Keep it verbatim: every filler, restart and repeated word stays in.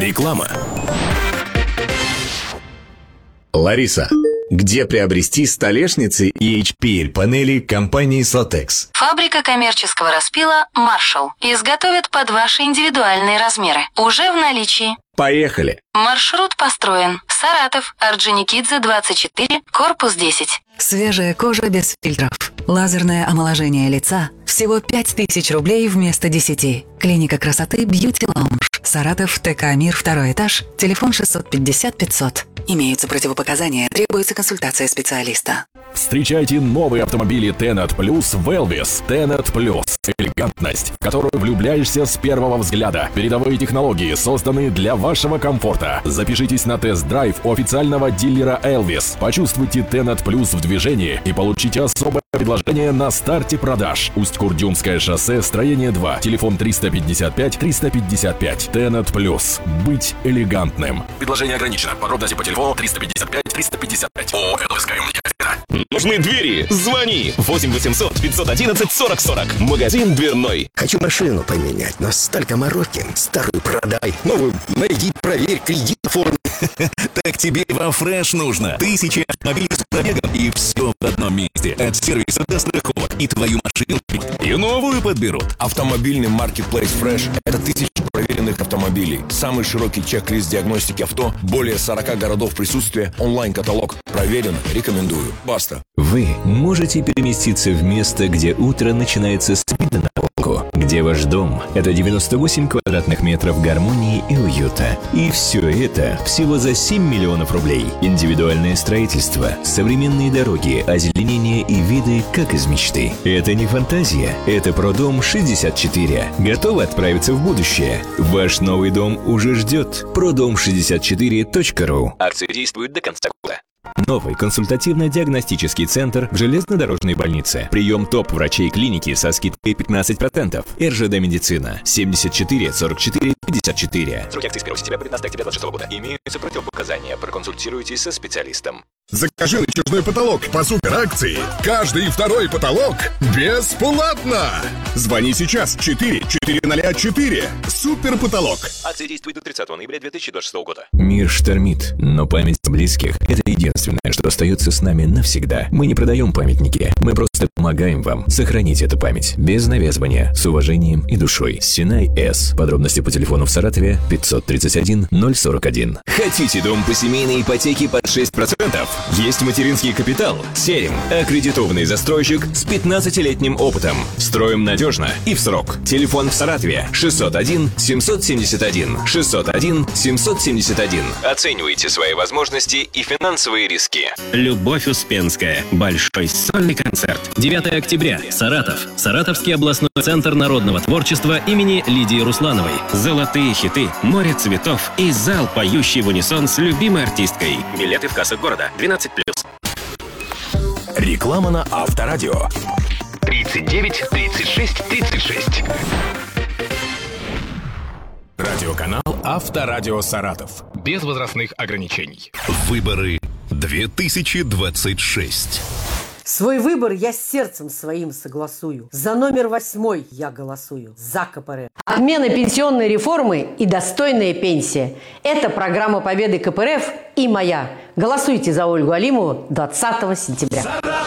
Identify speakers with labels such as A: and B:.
A: Реклама.
B: Лариса, где приобрести столешницы и эйч пи эль-панели компании Sotex?
C: Фабрика коммерческого распила «Маршалл» изготовит под ваши индивидуальные размеры. Уже в наличии.
B: Поехали!
C: Маршрут построен. Саратов, Орджоникидзе, двадцать четыре, корпус десять.
D: Свежая кожа без фильтров. Лазерное омоложение лица. Всего пять тысяч рублей вместо десяти. Клиника красоты Beauty Lounge. Саратов, ТК «Мир», второй этаж. Телефон шестьсот пятьдесят пятьсот. Имеются противопоказания. Требуется консультация специалиста.
A: Встречайте новые автомобили Tenat Plus в Elvis. Tenat Plus. Элегантность, в которую влюбляешься с первого взгляда. Передовые технологии созданы для вашего комфорта. Запишитесь на тест-драйв у официального дилера Elvis. Почувствуйте Tenat Plus в движении и получите особое предложение на старте продаж. Усть-Курдюмское шоссе, строение два. Телефон триста пятьдесят пять триста пятьдесят пять. Tenat Plus. Быть элегантным. Предложение ограничено. Подробности по телефону триста пятьдесят пять триста пятьдесят пять. О, Elvis КМ.
E: Нужны двери? Звони! восемь восемьсот пятьсот одиннадцать сорок сорок. Магазин дверной.
F: Хочу машину поменять, но столько мороки. Старую продай, новую найди, проверь, кредит оформи.
E: Так тебе во Фреш нужно. Тысячи автомобилей с пробегом и все в одном месте. От сервиса до страховок. И твою машину, и новую подберут.
G: Автомобильный маркетплейс Fresh – это тысячи проверенных автомобилей. Самый широкий чек-лист диагностики авто, более сорока городов присутствия, онлайн-каталог. Проверено, рекомендую. Баста.
H: Вы можете переместиться в место, где утро начинается с вида на Волгу, где ваш дом – это девяносто восемь квадратных метров гармонии и уюта. И все это всего за семь миллионов рублей. Индивидуальное строительство, современные дороги, озеленение и виды, как из мечты. Это не фантазия, это Продом шестьдесят четыре. Готовы отправиться в будущее? Ваш новый дом уже ждет. продом шестьдесят четыре точка ру.
E: Акция действует до конца года.
H: Новый консультативно-диагностический центр в железнодорожной больнице. Прием топ-врачей клиники со скидкой пятнадцать процентов. эр жэ дэ медицина. семьдесят четыре сорок четыре пятьдесят четыре.
E: Срок акции с первого сентября по пятнадцатое октября двадцать шестого года. Имеются противопоказания. Проконсультируйтесь со специалистом.
I: Закажи натяжной потолок по суперакции. Каждый второй потолок бесплатно. Звони сейчас четыре четыре четыре. Супер потолок.
E: Акция действует до тридцатого ноября две тысячи двадцать шестого года.
H: Мир штормит, но память о близких – это единственное, что остается с нами навсегда. Мы не продаем памятники, мы просто помогаем вам сохранить эту память. Без навязывания, с уважением и душой. Синай С. Подробности по телефону в Саратове пятьсот тридцать один ноль сорок один.
E: Хотите дом по семейной ипотеке под шесть процентов? Есть материнский капитал. Серим. Аккредитованный застройщик с пятнадцатилетним опытом. Строим надежно и в срок. Телефон в Саратове шестьсот один семьсот семьдесят один. шестьсот один семьсот семьдесят один. Оценивайте свои возможности и финансовые риски.
J: Любовь Успенская. Большой сольный концерт. девятого октября. Саратов. Саратовский областной центр народного творчества имени Лидии Руслановой. Золотые хиты, море цветов и зал, поющий в унисон с любимой артисткой. Билеты в кассах города. двенадцать плюс.
A: Реклама на Авторадио.
E: тридцать девять тридцать шесть тридцать шесть.
A: Радиоканал Авторадио Саратов.
K: Без возрастных ограничений.
A: Выборы две тысячи двадцать шесть.
L: Свой выбор я с сердцем своим согласую. За номер восьмой я голосую. За ка пэ эр эф. Отмена пенсионной реформы и достойная пенсия. Это программа победы ка пэ эр эф и моя. Голосуйте за Ольгу Алимову двадцатого сентября.